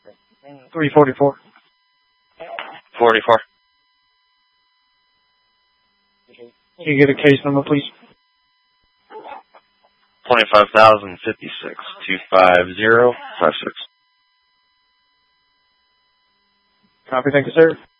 344. 44. Can you get a case number, please? 25,056 25056. Copy. Thank you, sir.